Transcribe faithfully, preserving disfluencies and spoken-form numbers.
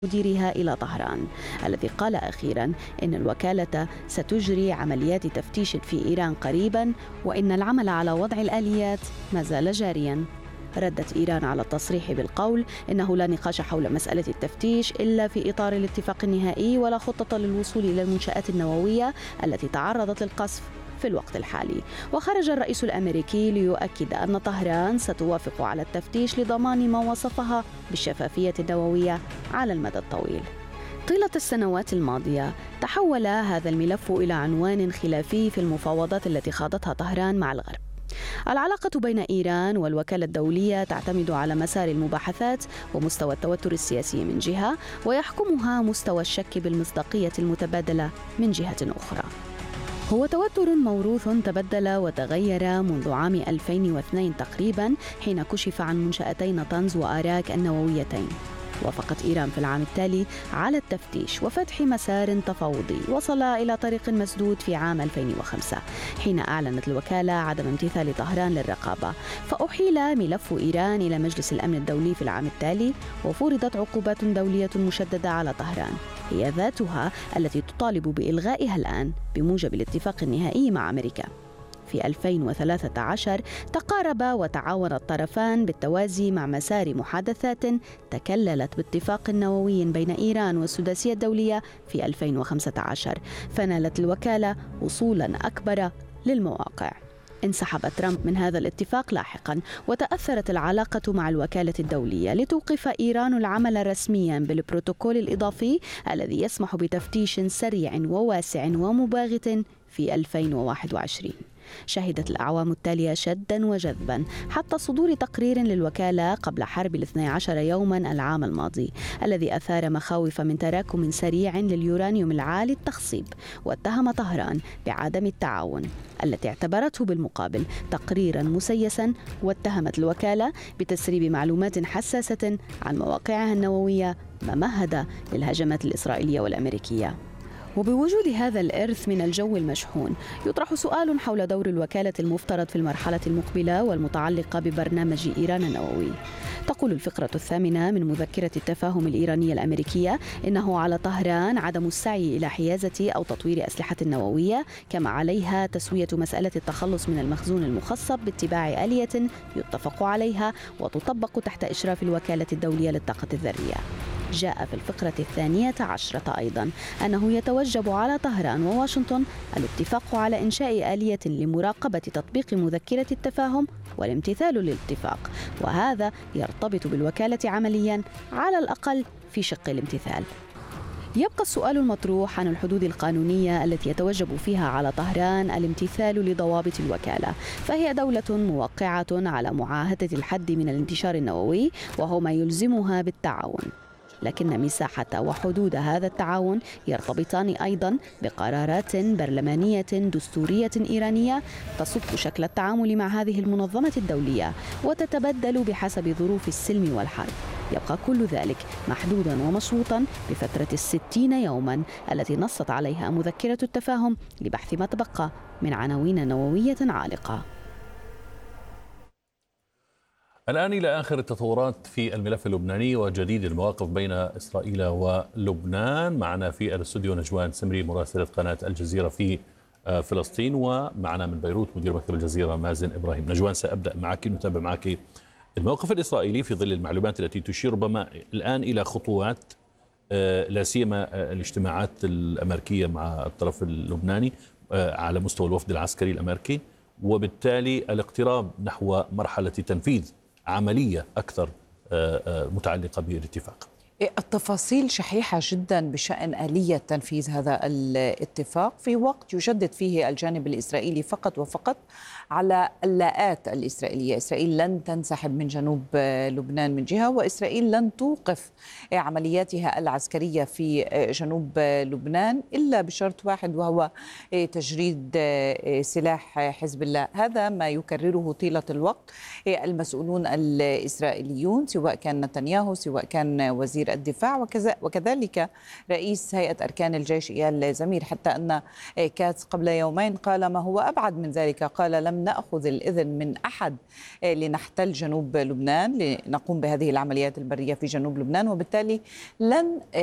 مديرها إلى طهران، الذي قال أخيرا إن الوكالة ستجري عمليات تفتيش في إيران قريبا، وإن العمل على وضع الآليات ما زال جاريا. ردت إيران على التصريح بالقول إنه لا نقاش حول مسألة التفتيش إلا في إطار الاتفاق النهائي، ولا خطة للوصول إلى المنشآت النووية التي تعرضت للقصف في الوقت الحالي. وخرج الرئيس الأمريكي ليؤكد أن طهران ستوافق على التفتيش لضمان ما وصفها بالشفافية النووية على المدى الطويل. طيلة السنوات الماضية تحول هذا الملف إلى عنوان خلافي في المفاوضات التي خاضتها طهران مع الغرب. العلاقة بين إيران والوكالة الدولية تعتمد على مسار المباحثات ومستوى التوتر السياسي من جهة، ويحكمها مستوى الشك بالمصداقية المتبادلة من جهة أخرى. هو توتر موروث تبدل وتغير منذ عام ألفين واثنين تقريبا، حين كشف عن منشأتي نطنز وآراك النوويتين. وافقت إيران في العام التالي على التفتيش وفتح مسار تفاوضي وصل إلى طريق مسدود في عام ألفين وخمسة، حين أعلنت الوكالة عدم امتثال طهران للرقابة، فأحيل ملف إيران إلى مجلس الأمن الدولي في العام التالي، وفرضت عقوبات دولية مشددة على طهران هي ذاتها التي تطالب بإلغائها الآن بموجب الاتفاق النهائي مع أمريكا. في ألفين وثلاثة عشر تقارب وتعاون الطرفان بالتوازي مع مسار محادثات تكللت باتفاق نووي بين إيران والسداسية الدولية في ألفين وخمسة عشر، فنالت الوكالة وصولا أكبر للمواقع. انسحب ترامب من هذا الاتفاق لاحقا، وتأثرت العلاقة مع الوكالة الدولية لتوقف إيران العمل رسميا بالبروتوكول الإضافي الذي يسمح بتفتيش سريع وواسع ومباغت في ألفين وواحد وعشرين. شهدت الأعوام التالية شدا وجذبا حتى صدور تقرير للوكالة قبل حرب الاثني عشر يوما العام الماضي، الذي أثار مخاوف من تراكم سريع لليورانيوم العالي التخصيب، واتهم طهران بعدم التعاون، التي اعتبرته بالمقابل تقريرا مسيسا، واتهمت الوكالة بتسريب معلومات حساسة عن مواقعها النووية، ما مهد للهجمات الإسرائيلية والأمريكية. وبوجود هذا الإرث من الجو المشحون، يطرح سؤال حول دور الوكالة المفترض في المرحلة المقبلة والمتعلقة ببرنامج إيران النووي. تقول الفقرة الثامنة من مذكرة التفاهم الإيرانية الأمريكية إنه على طهران عدم السعي إلى حيازة أو تطوير أسلحة نووية، كما عليها تسوية مسألة التخلص من المخزون المخصب باتباع آلية يتفق عليها وتطبق تحت إشراف الوكالة الدولية للطاقة الذرية. جاء في الفقرة الثانية عشرة أيضا أنه يتوجب على طهران وواشنطن الاتفاق على إنشاء آلية لمراقبة تطبيق مذكرة التفاهم والامتثال للاتفاق، وهذا يرتبط بالوكالة عمليا على الأقل في شق الامتثال. يبقى السؤال المطروح عن الحدود القانونية التي يتوجب فيها على طهران الامتثال لضوابط الوكالة، فهي دولة موقعة على معاهدة الحد من الانتشار النووي، وهو ما يلزمها بالتعاون، لكن مساحة وحدود هذا التعاون يرتبطان أيضا بقرارات برلمانية دستورية إيرانية تصف شكل التعامل مع هذه المنظمة الدولية، وتتبدل بحسب ظروف السلم والحرب. يبقى كل ذلك محدودا ومشروطا بفترة الستين يوما التي نصت عليها مذكرة التفاهم لبحث ما تبقى من عناوين نووية عالقة. الآن إلى آخر التطورات في الملف اللبناني وجديد المواقف بين إسرائيل ولبنان. معنا في الاستوديو نجوان سمري مراسلة قناة الجزيرة في فلسطين، ومعنا من بيروت مدير مكتب الجزيرة مازن إبراهيم. نجوان، سأبدأ معك نتابع معك الموقف الإسرائيلي في ظل المعلومات التي تشير ربما الآن إلى خطوات، لا سيما الاجتماعات الأمريكية مع الطرف اللبناني على مستوى الوفد العسكري الأمريكي، وبالتالي الاقتراب نحو مرحلة تنفيذ عملية أكثر متعلقة بالاتفاق. التفاصيل شحيحة جدا بشأن آلية تنفيذ هذا الاتفاق في وقت يشدد فيه الجانب الإسرائيلي فقط وفقط على اللاءات الإسرائيلية. إسرائيل لن تنسحب من جنوب لبنان من جهة، وإسرائيل لن توقف عملياتها العسكرية في جنوب لبنان إلا بشرط واحد، وهو تجريد سلاح حزب الله. هذا ما يكرره طيلة الوقت المسؤولون الإسرائيليون، سواء كان نتنياهو سواء كان وزير وزير الدفاع وكذلك رئيس هيئة أركان الجيش إيال زمير، حتى أن كاتس قبل يومين قال ما هو أبعد من ذلك، قال لم نأخذ الإذن من أحد لنحتل جنوب لبنان، لنقوم بهذه العمليات البرية في جنوب لبنان، وبالتالي لن